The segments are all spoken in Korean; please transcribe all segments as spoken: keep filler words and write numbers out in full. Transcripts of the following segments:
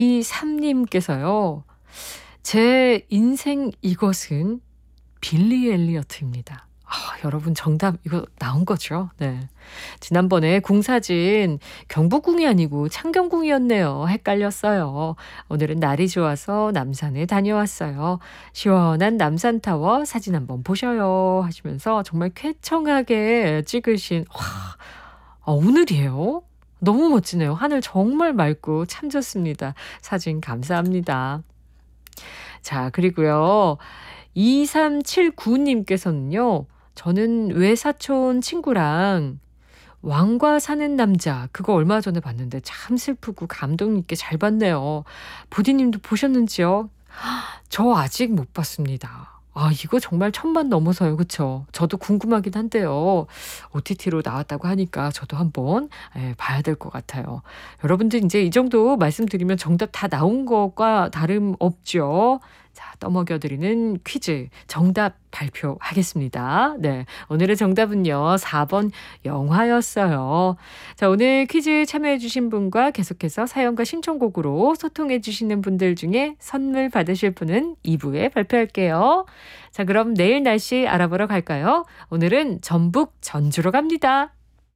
이삼님께서요. 제 인생 이것은 빌리 엘리어트입니다. 아, 여러분 정답 이거 나온 거죠? 네. 지난번에 궁사진 경복궁이 아니고 창경궁이었네요. 헷갈렸어요. 오늘은 날이 좋아서 남산에 다녀왔어요. 시원한 남산타워 사진 한번 보셔요 하시면서 정말 쾌청하게 찍으신 와, 아, 오늘이에요? 너무 멋지네요. 하늘 정말 맑고 참 좋습니다. 사진 감사합니다. 자, 그리고요. 이삼칠구님께서는요. 저는 외사촌 친구랑 왕과 사는 남자 그거 얼마 전에 봤는데 참 슬프고 감동 있게 잘 봤네요. 부디님도 보셨는지요? 저 아직 못 봤습니다. 아, 이거 정말 천만 넘어서요. 그쵸? 저도 궁금하긴 한데요. 오티티로 나왔다고 하니까 저도 한번 예, 봐야 될 것 같아요. 여러분들 이제 이 정도 말씀드리면 정답 다 나온 것과 다름없죠. 자, 떠먹여드리는 퀴즈 정답 발표하겠습니다. 네, 오늘의 정답은요. 사 번 영화였어요. 자, 오늘 퀴즈 참여해주신 분과 계속해서 사연과 신청곡으로 소통해주시는 분들 중에 선물 받으실 분은 이 부에 발표할게요. 자, 그럼 내일 날씨 알아보러 갈까요? 오늘은 전북 전주로 갑니다.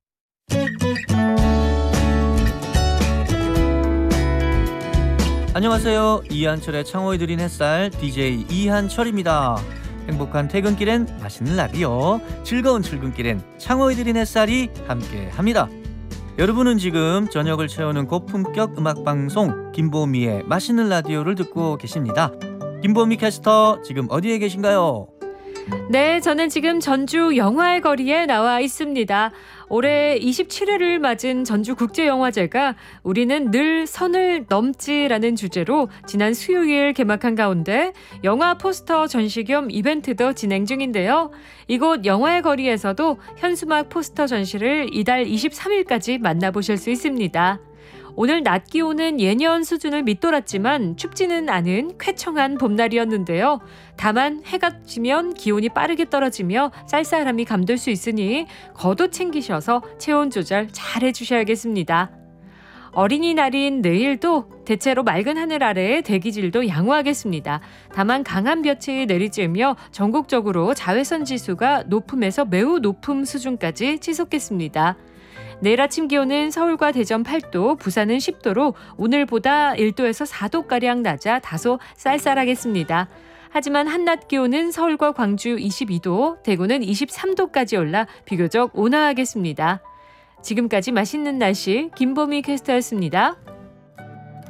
안녕하세요. 이한철의 창호에 드린 햇살 디제이 이한철입니다. 행복한 퇴근길엔 맛있는 라디오, 즐거운 출근길엔 창호에 드린 햇살이 함께합니다. 여러분은 지금 저녁을 채우는 고품격 음악방송 김보미의 맛있는 라디오를 듣고 계십니다. 김보미 캐스터 지금 어디에 계신가요? 네, 저는 지금 전주 영화의 거리에 나와 있습니다. 올해 이십칠 회를 맞은 전주국제영화제가 우리는 늘 선을 넘지라는 주제로 지난 수요일 개막한 가운데 영화 포스터 전시 겸 이벤트도 진행 중인데요. 이곳 영화의 거리에서도 현수막 포스터 전시를 이달 이십삼일까지 만나보실 수 있습니다. 오늘 낮 기온은 예년 수준을 밑돌았지만 춥지는 않은 쾌청한 봄날이었는데요. 다만 해가 지면 기온이 빠르게 떨어지며 쌀쌀함이 감돌 수 있으니 겉옷 챙기셔서 체온 조절 잘 해주셔야겠습니다. 어린이날인 내일도 대체로 맑은 하늘 아래 대기질도 양호하겠습니다. 다만 강한 볕이 내리쬐며 전국적으로 자외선 지수가 높음에서 매우 높음 수준까지 치솟겠습니다. 내일 아침 기온은 서울과 대전 팔 도, 부산은 십 도로 오늘보다 일 도에서 사 도가량 낮아 다소 쌀쌀하겠습니다. 하지만 한낮 기온은 서울과 광주 이십이 도, 대구는 이십삼 도까지 올라 비교적 온화하겠습니다. 지금까지 맛있는 날씨 김보미 캐스터였습니다.